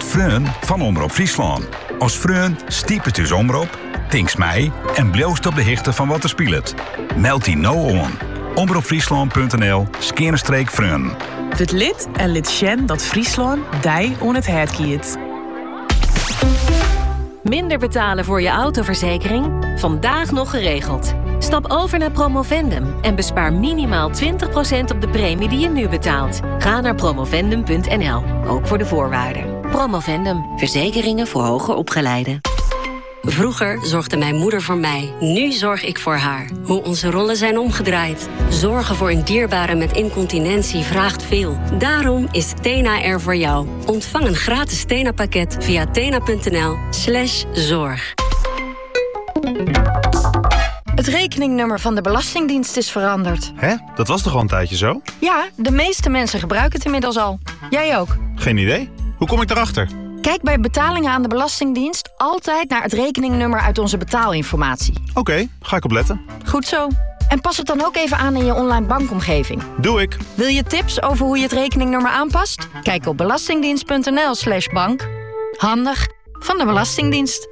Freun van Omroep Friesland. Als Freun stiepet uw omroep, tinks mij en bloost op de hichte van wat er speelt. Meld die nou aan. omroepfriesland.nl/Freun. Het lid en lid Sjen dat Friesland dij on het hert kiet. Minder betalen voor je autoverzekering? Vandaag nog geregeld. Stap over naar Promovendum en bespaar minimaal 20% op de premie die je nu betaalt. Ga naar promovendum.nl, ook voor de voorwaarden. Promovendum, verzekeringen voor hoger opgeleiden. Vroeger zorgde mijn moeder voor mij, nu zorg ik voor haar. Hoe onze rollen zijn omgedraaid. Zorgen voor een dierbare met incontinentie vraagt veel. Daarom is Tena er voor jou. Ontvang een gratis Tena-pakket via tena.nl/zorg. Het rekeningnummer van de Belastingdienst is veranderd. Hè? Dat was toch al een tijdje zo? Ja, de meeste mensen gebruiken het inmiddels al. Jij ook. Geen idee. Hoe kom ik daarachter? Kijk bij betalingen aan de Belastingdienst altijd naar het rekeningnummer uit onze betaalinformatie. Oké, ga ik opletten. Goed zo. En pas het dan ook even aan in je online bankomgeving. Doe ik. Wil je tips over hoe je het rekeningnummer aanpast? Kijk op belastingdienst.nl/bank. Handig van de Belastingdienst.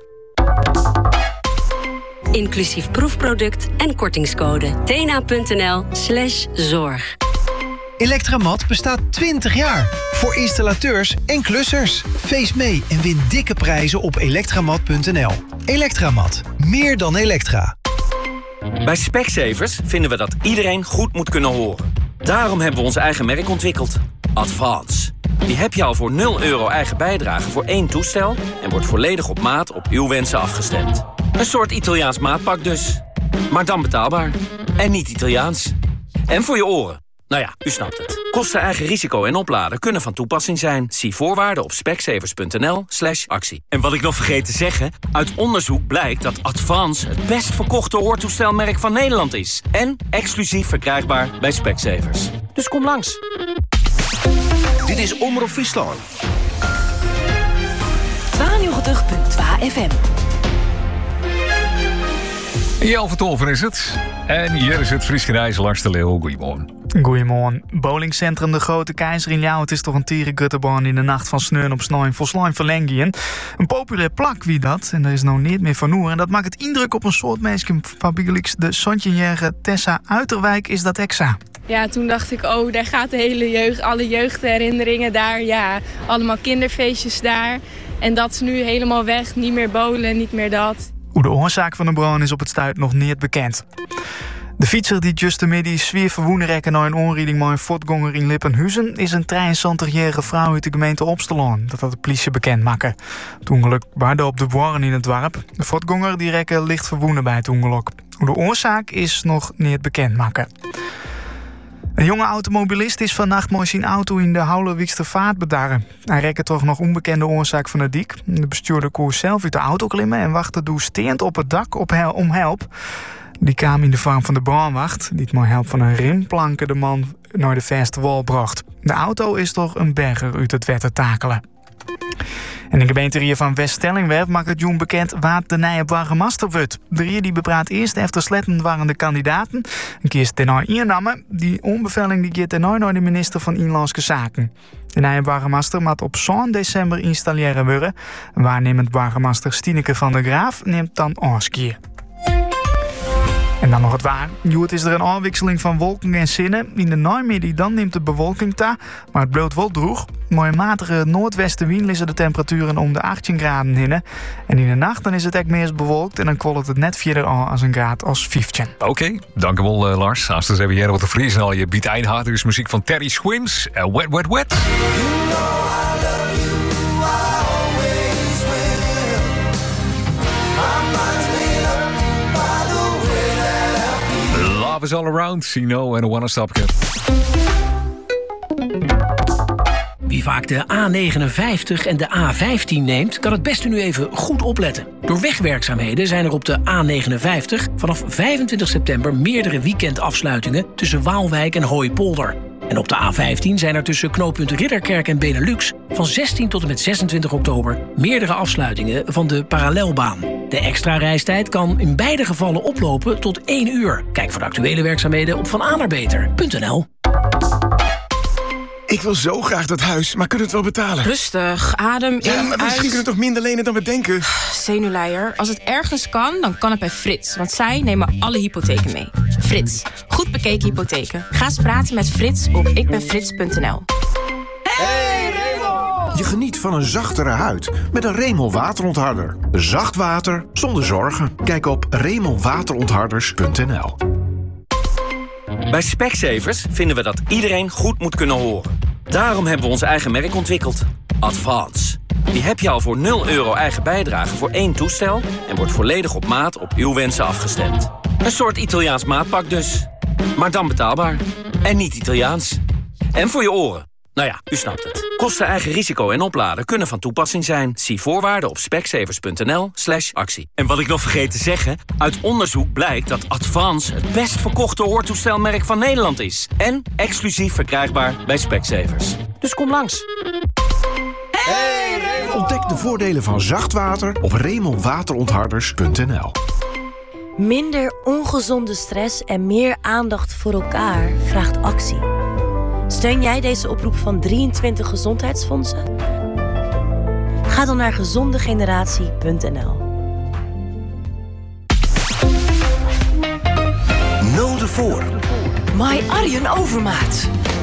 Inclusief proefproduct en kortingscode. tena.nl/zorg. Electramat bestaat 20 jaar. Voor installateurs en klussers. Feest mee en win dikke prijzen op elektramat.nl. Electramat. Meer dan elektra. Bij Specsavers vinden we dat iedereen goed moet kunnen horen. Daarom hebben we ons eigen merk ontwikkeld. Advance. Die heb je al voor €0 eigen bijdrage voor 1 toestel... en wordt volledig op maat op uw wensen afgestemd. Een soort Italiaans maatpak dus. Maar dan betaalbaar. En niet Italiaans. En voor je oren. Nou ja, u snapt het. Kosten, eigen risico en opladen kunnen van toepassing zijn. Zie voorwaarden op specsavers.nl/actie. En wat ik nog vergeet te zeggen... uit onderzoek blijkt dat Advance het best verkochte hoortoestelmerk van Nederland is. En exclusief verkrijgbaar bij Specsavers. Dus kom langs. Dit is Omroep Friesland. 92.2 FM. Jan van Tolver is het. En hier is het Fries Gereis Lars de Leeuw. Goedemorgen. Goedemorgen. Bowlingcentrum De Grote Keizer in Ljouwert is toch een tierenguttebaan in de nacht van sneun op sneun volslijn verlengingen. Een populair plak wie dat, en er is nou niet meer van oer. En dat maakt het indruk op een soort meisje van de Sontje-jarige Tessa Uiterwijk is dat exa. Ja, toen dacht ik, oh, daar gaat de hele jeugd, alle jeugdherinneringen daar. Ja, allemaal kinderfeestjes daar. En dat is nu helemaal weg, niet meer bowlen, niet meer dat. Hoe de oorzaak van de brand is op het stuit nog niet bekend. De fietser die justemiddag zwier verwoenen rekken naar een onrieding met een fotgonger in Lippenhuizen is een 73-jarige vrouw uit de gemeente Opstelaan. Dat had de politie bekend maken. Het ongeluk waarde op de Boeren in het dorp. De fotgonger die rekken licht verwoenen bij het ongeluk. Hoe de oorzaak is nog niet bekend maken. Een jonge automobilist is vannacht met zijn auto in de Houlerwikstervaart bedarren. Hij rekte toch nog onbekende oorzaak van de dik. De bestuurder koos zelf uit de auto klimmen en wachtte doelsteend op het dak om help. Die kwam in de vorm van de brandwacht, die met help van een rimplanken de man naar de verste wal bracht. De auto is toch een berger uit het wetter takelen. En de gemeente van West-Stellingwerf maakt het jong bekend wat de nieuwe burgemeester wordt. De Rier die bepraat eerst efter slettend waren de kandidaten. Een keer tenor innamen. Die onbeveling die gaat tenor naar de minister van Inlandse Zaken. De nieuwe burgemeester moet op 1 december installeren worden. Waarnemend burgemeester Stineke van der Graaf neemt dan afscheid. En dan nog het waar. Joet is er een afwisseling van wolken en zinnen. In de namiddag dan neemt de bewolking toe, maar het bloot wel droeg. Maar in matige noordwestenwind liggen de temperaturen om de 18 graden in. En in de nacht dan is het echt meer bewolkt en dan kwalt het net verder aan als een graad als 15. Oké, dank u wel Lars. Als we hebben hier wat te vriezen al je biedt einhard. Dus muziek van Terry Swims. Wet, wet, wet. Love is all around, see no and a wanna stop it. Wie vaak de A59 en de A15 neemt, kan het beste nu even goed opletten. Door wegwerkzaamheden zijn er op de A59 vanaf 25 september meerdere weekendafsluitingen tussen Waalwijk en Hooipolder. En op de A15 zijn er tussen knooppunt Ridderkerk en Benelux van 16 tot en met 26 oktober meerdere afsluitingen van de parallelbaan. De extra reistijd kan in beide gevallen oplopen tot 1 uur. Kijk voor de actuele werkzaamheden op vananaarbeter.nl. Ik wil zo graag dat huis, maar kunnen we het wel betalen? Rustig, adem in, Ja, maar misschien kunnen we toch minder lenen dan we denken? Zenuwleier. Als het ergens kan, dan kan het bij Frits. Want zij nemen alle hypotheken mee. Frits, goed bekeken hypotheken. Ga eens praten met Frits op ikbenfrits.nl. Je geniet van een zachtere huid met een Remel waterontharder. Zacht water zonder zorgen. Kijk op remelwaterontharders.nl. Bij Specsavers vinden we dat iedereen goed moet kunnen horen. Daarom hebben we ons eigen merk ontwikkeld. Advance. Die heb je al voor €0 eigen bijdrage voor 1 toestel... en wordt volledig op maat op uw wensen afgestemd. Een soort Italiaans maatpak dus. Maar dan betaalbaar. En niet Italiaans. En voor je oren. Nou ja, u snapt het. Kosten, eigen risico en opladen kunnen van toepassing zijn. Zie voorwaarden op specsavers.nl/actie. En wat ik nog vergeet te zeggen... uit onderzoek blijkt dat Advance het best verkochte hoortoestelmerk van Nederland is. En exclusief verkrijgbaar bij Specsavers. Dus kom langs. Ontdek de voordelen van zacht water op remelwaterontharders.nl. Minder ongezonde stress en meer aandacht voor elkaar vraagt actie. Steun jij deze oproep van 23 gezondheidsfondsen? Ga dan naar gezondegeneratie.nl. Noden voor. My Arjen Overmaat.